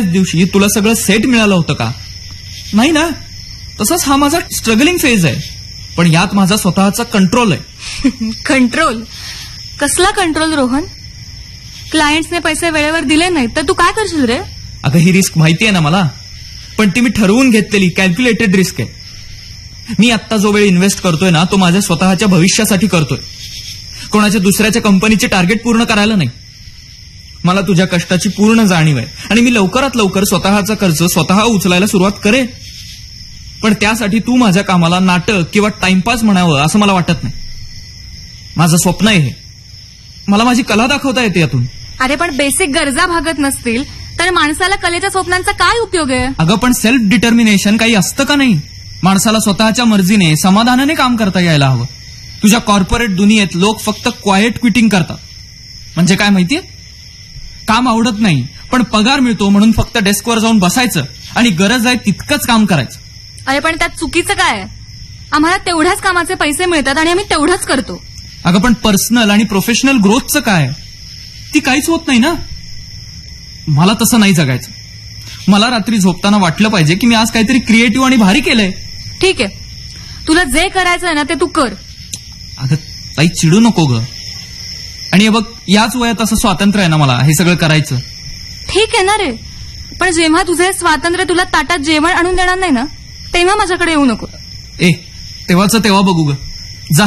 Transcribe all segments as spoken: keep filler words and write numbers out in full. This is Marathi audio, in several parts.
बर्थडेच्या दिवशी तुला सगळं सेट मिळालं होतं का? नाही ना. तसंच हा माझा स्ट्रगलिंग फेज आहे, पण यात माझा स्वतःचा कंट्रोल आहे. कंट्रोल? कसला कंट्रोल रोहन? क्लायंट्सने पैसे वेळेवर दिले नाहीत तर तू काय करशील रे? अगं ही रिस्क माहिती आहे ना मला, पण ती मी ठरवून घेतलेली कॅल्क्युलेटेड रिस्क आहे. मी आत्ता जो वेळ इन्व्हेस्ट करतोय ना, तो माझ्या स्वतःच्या भविष्यासाठी करतोय, कोणाच्या दुसऱ्याच्या कंपनीचे टार्गेट पूर्ण करायला नाही. मला तुझ्या कष्टाची पूर्ण जाणीव आहे आणि मी लवकरात लवकर स्वतःचा कर्ज स्वतः उचलायला सुरुवात करेन. पण त्यासाठी तू माझ्या कामाला नाटक किंवा टाइमपास म्हणावं असं मला वाटत नाही. माझं स्वप्न आहे हे. मला माझी कला दाखवता येते यातून. अरे पण बेसिक गरजा भागत नसतील तर माणसाला कलेच्या स्वप्नांचा काय उपयोग आहे? अगं पण सेल्फ डिटर्मिनेशन काही असतं का नाही? माणसाला स्वतःच्या मर्जीने समाधानाने काम करता यायला हवं. तुझ्या कॉर्पोरेट दुनियेत लोक फक्त क्वायट क्विटिंग करतात. म्हणजे काय माहितीये? काम आवडत नाही पण पगार मिळतो म्हणून फक्त डेस्कवर जाऊन बसायचं आणि गरज आहे तितकंच काम करायचं. अरे पण त्यात चुकीचं काय आहे? आम्हाला तेवढ्याच कामाचे पैसे मिळतात आणि आम्ही तेवढंच करतो. अगं पण पर्सनल आणि प्रोफेशनल ग्रोथचं काय? ती काहीच होत नाही ना. मला तसं नाही जगायचं. मला रात्री झोपताना वाटलं पाहिजे की मी आज काहीतरी क्रिएटिव्ह आणि भारी केलंय. ठीक आहे, तुला जे करायचंय ना ते तू कर. अगं ताई चिडू नको ग. आणि हे बघ, याच वयात असं स्वातंत्र्य आहे ना मला हे सगळं करायचं. ठीक आहे ना रे, पण जेव्हा तुझे स्वातंत्र्य तुला ताटात जेवण आणून देणार नाही ना, तेव्हा माझ्याकडे येऊ नको. ए तेव्हाच तेव्हा बघू ग. जा.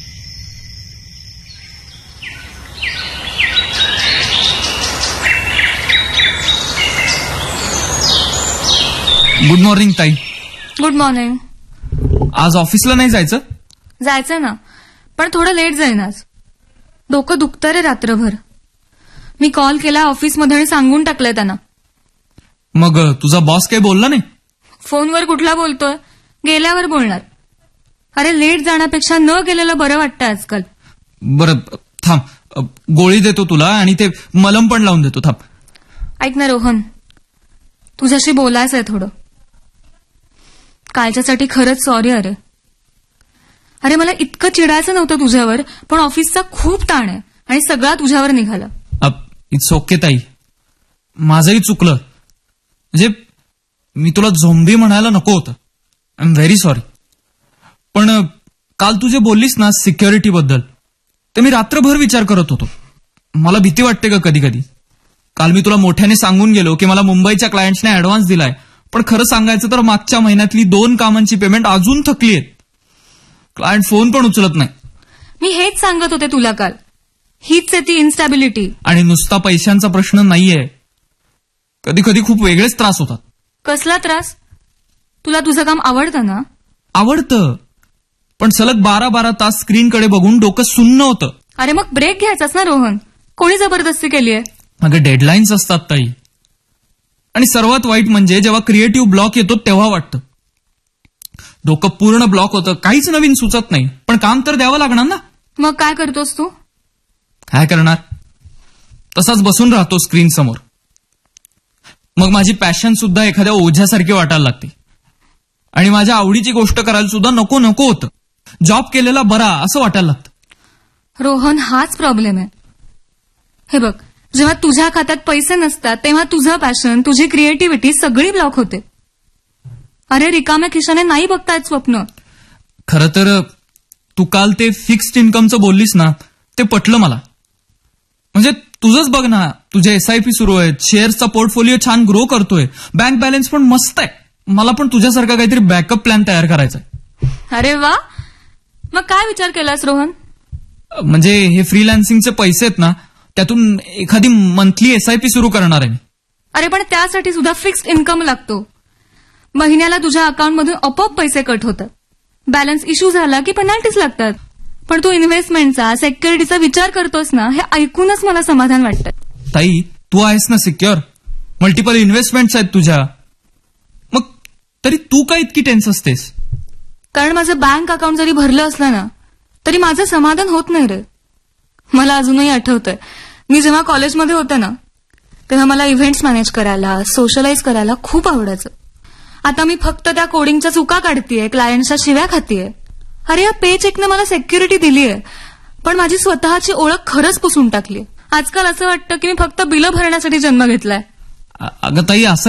गुड मॉर्निंग ताई. Good morning. आज ऑफिसला नाही जायचं? जायचंय ना, पण थोडं लेट जाईन आज. डोकं दुखतं रे रात्रभर. मी कॉल केला ऑफिसमध्ये आणि सांगून टाकलंय त्यांना. मग तुझा बॉस काही बोलला नाही? फोनवर कुठला बोलतोय, गेल्यावर बोलणार. अरे लेट जाण्यापेक्षा न गेलेलं बरं वाटतं आजकाल. बरं थांब, गोळी देतो तुला आणि ते मलम पण लावून देतो. थांब. ऐक ना रोहन, तुझ्याशी बोलायचंय थोडं. कालच्यासाठी खरंच सॉरी. अरे अरे मला इतकं चिडायचं नव्हतं तुझ्यावर, पण ऑफिसचा खूप ताण आहे आणि सगळा तुझ्यावर निघाला. इट्स ओके ताई, माझंही चुकलं. म्हणजे मी तुला झोंबी म्हणायला नको होतं. I am very sorry. पण काल तू जे बोललीस ना सिक्युरिटी बद्दल, ते मी रात्रभर विचार करत होतो. मला भीती वाटते का कधी कधी. काल मी तुला मोठ्याने सांगून गेलो की मला मुंबईच्या क्लायंट्सने ऍडव्हान्स दिलाय, पण खरं सांगायचं तर मागच्या महिन्यातली दोन कामांची पेमेंट अजून थकली आहेत. क्लायंट फोन पण उचलत नाही. मी हेच सांगत होते तुला काल. हीच आहे ती इन्स्टॅबिलिटी. आणि नुसता पैशांचा प्रश्न नाहीये, कधी कधी खूप वेगळेच त्रास होतात. कसला त्रास? तुला तुझं काम आवडतं ना? आवडतं, पण सलग बारा बारा तास स्क्रीनकडे बघून डोकं सुन्न होतं. अरे मग ब्रेक घ्यायचाच ना रोहन. कोणी जबरदस्ती केली आहे? अगं डेडलाईन्स असतात ताई. आणि सर्वात वाईट म्हणजे जेव्हा क्रिएटिव्ह ब्लॉक येतो तेव्हा वाटतं. डोकं पूर्ण ब्लॉक होतं, काहीच नवीन सुचत नाही, पण काम तर द्यावं लागणार ना. मग काय करतोस तू? काय करणार, तसाच बसून राहतो स्क्रीन समोर. मग माझी पॅशन सुद्धा एखाद्या ओझ्यासारखी वाटायला लागते आणि माझ्या आवडीची गोष्ट करायला सुद्धा नको नको होतं. जॉब केलेला बरा असं वाटायला लागतं. रोहन, हाच प्रॉब्लेम आहे. हे बघ, जेव्हा तुझ्या खात्यात पैसे नसतात तेव्हा तुझं पॅशन, तुझी क्रिएटिव्हिटी सगळी ब्लॉक होते. अरे रिकाम्या खिशाने नाही बघतायत स्वप्न. खरं तर तू काल ते फिक्स्ड इन्कमचं बोललीस ना, ते पटलं मला. म्हणजे तुझंच बघ ना, तुझे एसआयपी सुरू आहेत, शेअर्सचा पोर्टफोलिओ छान ग्रो करतोय, बँक बॅलन्स पण मस्त आहे. मला पण तुझ्यासारखा काहीतरी बॅकअप प्लॅन तयार करायचा आहे. अरे वा, मग काय विचार केलास रोहन? म्हणजे हे फ्रीलान्सिंगचे पैसे आहेत ना, त्यातून एखादी मंथली एसआयपी सुरू करणार आहे मी. अरे पण त्यासाठी सुद्धा फिक्स्ड इन्कम लागतो. महिन्याला तुझ्या अकाउंटमधून आपोआप पैसे कट होतात. बॅलन्स इश्यू झाला की पेनल्टीज लागतात. पण तू इन्व्हेस्टमेंटचा, सिक्युरिटीचा विचार करतोस ना, हे ऐकूनच मला समाधान वाटतं. ताई तू आहेस ना सिक्युअर, मल्टिपल इन्व्हेस्टमेंट्स आहेत तुझ्या. मग तरी तू काय इतकी टेन्स असतेस? कारण माझं बँक अकाउंट जरी भरलं असलं ना, तरी माझं समाधान होत नाही रे. मला अजूनही आठवतंय, मी जेव्हा कॉलेजमध्ये होते ना, तेव्हा मला इव्हेंट्स मॅनेज करायला, सोशलाइज करायला खूप आवडायचं. आता मी फक्त त्या कोडिंगच्या चुका काढतीये, क्लायंटच्या शिव्या खातीये. अरे या पे चेकनं मला सिक्युरिटी दिलीये, पण माझी स्वतःची ओळख खरंच पुसून टाकली. आजकाल असं वाटतं की मी फक्त बिलं भरण्यासाठी जन्म घेतलाय. अगं ताई असं